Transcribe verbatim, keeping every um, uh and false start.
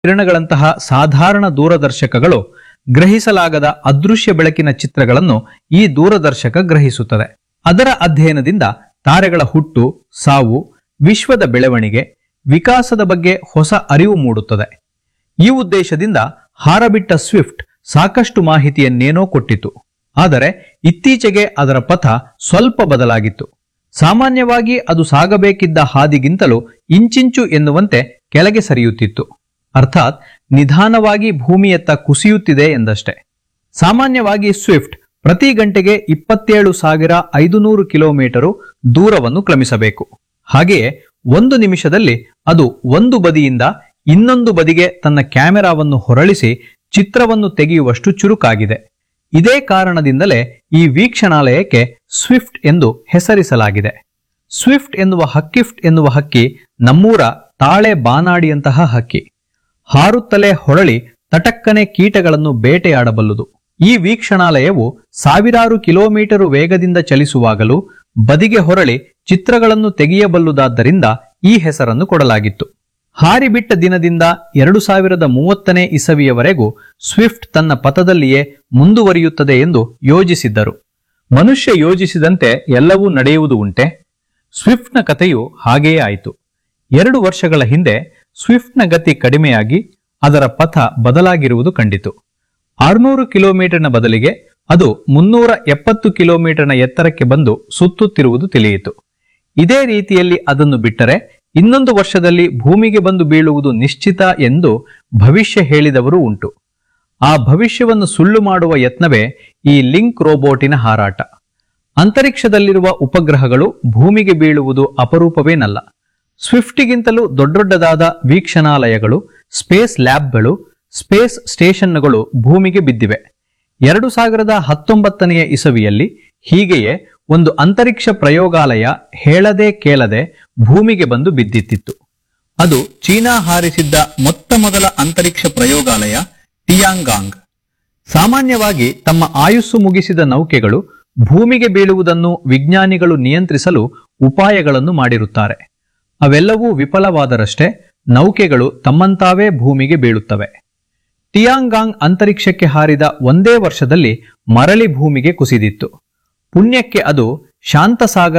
ಕಿರಣಗಳಂತಹ ಸಾಧಾರಣ ದೂರದರ್ಶಕಗಳು ಗ್ರಹಿಸಲಾಗದ ಅದೃಶ್ಯ ಬೆಳಕಿನ ಚಿತ್ರಗಳನ್ನು ಈ ದೂರದರ್ಶಕ ಗ್ರಹಿಸುತ್ತದೆ. ಅದರ ಅಧ್ಯಯನದಿಂದ ತಾರೆಗಳ ಹುಟ್ಟು, ಸಾವು, ವಿಶ್ವದ ಬೆಳವಣಿಗೆ, ವಿಕಾಸದ ಬಗ್ಗೆ ಹೊಸ ಅರಿವು ಮೂಡುತ್ತದೆ. ಈ ಉದ್ದೇಶದಿಂದ ಹಾರಬಿಟ್ಟ ಸ್ವಿಫ್ಟ್ ಸಾಕಷ್ಟು ಮಾಹಿತಿಯನ್ನೇನೋ ಕೊಟ್ಟಿತು. ಆದರೆ ಇತ್ತೀಚೆಗೆ ಅದರ ಪಥ ಸ್ವಲ್ಪ ಬದಲಾಗಿತ್ತು. ಸಾಮಾನ್ಯವಾಗಿ ಅದು ಸಾಗಬೇಕಿದ್ದ ಹಾದಿಗಿಂತಲೂ ಇಂಚಿಂಚು ಎನ್ನುವಂತೆ ಕೆಳಗೆ ಸರಿಯುತ್ತಿತ್ತು. ಅರ್ಥಾತ್ ನಿಧಾನವಾಗಿ ಭೂಮಿಯತ್ತ ಕುಸಿಯುತ್ತಿದೆ ಎಂದಷ್ಟೇ. ಸಾಮಾನ್ಯವಾಗಿ ಸ್ವಿಫ್ಟ್ ಪ್ರತಿ ಗಂಟೆಗೆ ಇಪ್ಪತ್ತೇಳು ಸಾವಿರ ಐದುನೂರು ಕಿಲೋಮೀಟರು ದೂರವನ್ನು ಕ್ರಮಿಸಬೇಕು. ಹಾಗೆಯೇ ಒಂದು ನಿಮಿಷದಲ್ಲಿ ಅದು ಒಂದು ಬದಿಯಿಂದ ಇನ್ನೊಂದು ಬದಿಗೆ ತನ್ನ ಕ್ಯಾಮೆರಾವನ್ನು ಹೊರಳಿಸಿ ಚಿತ್ರವನ್ನು ತೆಗೆಯುವಷ್ಟು ಚುರುಕಾಗಿದೆ. ಇದೇ ಕಾರಣದಿಂದಲೇ ಈ ವೀಕ್ಷಣಾಲಯಕ್ಕೆ ಸ್ವಿಫ್ಟ್ ಎಂದು ಹೆಸರಿಸಲಾಗಿದೆ. ಸ್ವಿಫ್ಟ್ ಎನ್ನುವ ಹಕ್ಕಿಫ್ಟ್ ಎನ್ನುವ ಹಕ್ಕಿ ನಮ್ಮೂರ ತಾಳೆ ಬಾನಾಡಿಯಂತಹ ಹಕ್ಕಿ. ಹಾರುತ್ತಲೇ ಹೊರಳಿ ತಟಕ್ಕನೆ ಕೀಟಗಳನ್ನು ಬೇಟೆಯಾಡಬಲ್ಲುದು. ಈ ವೀಕ್ಷಣಾಲಯವು ಸಾವಿರಾರು ಕಿಲೋಮೀಟರು ವೇಗದಿಂದ ಚಲಿಸುವಾಗಲೂ ಬದಿಗೆ ಹೊರಳಿ ಚಿತ್ರಗಳನ್ನು ತೆಗೆಯಬಲ್ಲುದಾದ್ದರಿಂದ ಈ ಹೆಸರನ್ನು ಕೊಡಲಾಗಿತ್ತು. ಹಾರಿಬಿಟ್ಟ ದಿನದಿಂದ ಎರಡು ಸಾವಿರದ ಮೂವತ್ತನೇ ಇಸವಿಯವರೆಗೂ ಸ್ವಿಫ್ಟ್ ತನ್ನ ಪಥದಲ್ಲಿಯೇ ಮುಂದುವರಿಯುತ್ತದೆ ಎಂದು ಯೋಜಿಸಿದ್ದರು. ಮನುಷ್ಯ ಯೋಜಿಸಿದಂತೆ ಎಲ್ಲವೂ ನಡೆಯುವುದು ಉಂಟೆ? ಸ್ವಿಫ್ಟ್ನ ಕಥೆಯು ಹಾಗೆಯೇ ಆಯಿತು. ಎರಡು ವರ್ಷಗಳ ಹಿಂದೆ ಸ್ವಿಫ್ಟ್ನ ಗತಿ ಕಡಿಮೆಯಾಗಿ ಅದರ ಪಥ ಬದಲಾಗಿರುವುದು ಕಂಡಿತು. ಆರುನೂರು ಕಿಲೋಮೀಟರ್ನ ಬದಲಿಗೆ ಅದು ಮುನ್ನೂರ ಎಪ್ಪತ್ತು ಕಿಲೋಮೀಟರ್ನ ಎತ್ತರಕ್ಕೆ ಬಂದು ಸುತ್ತುತ್ತಿರುವುದು ತಿಳಿಯಿತು. ಇದೇ ರೀತಿಯಲ್ಲಿ ಅದನ್ನು ಬಿಟ್ಟರೆ ಇನ್ನೊಂದು ವರ್ಷದಲ್ಲಿ ಭೂಮಿಗೆ ಬಂದು ಬೀಳುವುದು ನಿಶ್ಚಿತ ಎಂದು ಭವಿಷ್ಯ ಹೇಳಿದವರು ಉಂಟು. ಆ ಭವಿಷ್ಯವನ್ನು ಸುಳ್ಳು ಮಾಡುವ ಯತ್ನವೇ ಈ ಲಿಂಕ್ ರೋಬೋಟಿನ ಹಾರಾಟ. ಅಂತರಿಕ್ಷದಲ್ಲಿರುವ ಉಪಗ್ರಹಗಳು ಭೂಮಿಗೆ ಬೀಳುವುದು ಅಪರೂಪವೇನಲ್ಲ. ಸ್ವಿಫ್ಟಿಗಿಂತಲೂ ದೊಡ್ಡದೊಡ್ಡದಾದ ವೀಕ್ಷಣಾಲಯಗಳು, ಸ್ಪೇಸ್ ಲ್ಯಾಬ್ಗಳು, ಸ್ಪೇಸ್ ಸ್ಟೇಷನ್ಗಳು ಭೂಮಿಗೆ ಬಿದ್ದಿವೆ. ಎರಡು ಸಾವಿರದ ಹತ್ತೊಂಬತ್ತನೆಯ ಇಸವಿಯಲ್ಲಿ ಹೀಗೆಯೇ ಒಂದು ಅಂತರಿಕ್ಷ ಪ್ರಯೋಗಾಲಯ ಹೇಳದೆ ಕೇಳದೆ ಭೂಮಿಗೆ ಬಂದು ಬಿದ್ದಿತ್ತಿತ್ತು. ಅದು ಚೀನಾ ಹಾರಿಸಿದ್ದ ಮೊತ್ತ ಮೊದಲ ಅಂತರಿಕ್ಷ ಪ್ರಯೋಗಾಲಯ ಟಿಯಾಂಗಾಂಗ್. ಸಾಮಾನ್ಯವಾಗಿ ತಮ್ಮ ಆಯುಸ್ಸು ಮುಗಿಸಿದ ನೌಕೆಗಳು ಭೂಮಿಗೆ ಬೀಳುವುದನ್ನು ವಿಜ್ಞಾನಿಗಳು ನಿಯಂತ್ರಿಸಲು ಉಪಾಯಗಳನ್ನು ಮಾಡಿರುತ್ತಾರೆ. ಅವೆಲ್ಲವೂ ವಿಫಲವಾದರಷ್ಟೇ ನೌಕೆಗಳು ತಮ್ಮಂತಾವೇ ಭೂಮಿಗೆ ಬೀಳುತ್ತವೆ. ಟಿಯಾಂಗಾಂಗ್ ಅಂತರಿಕ್ಷಕ್ಕೆ ಹಾರಿದ ಒಂದೇ ವರ್ಷದಲ್ಲಿ ಮರಳಿ ಭೂಮಿಗೆ ಕುಸಿದಿತ್ತು. ಪುಣ್ಯಕ್ಕೆ ಅದು ಶಾಂತಸಾಗರ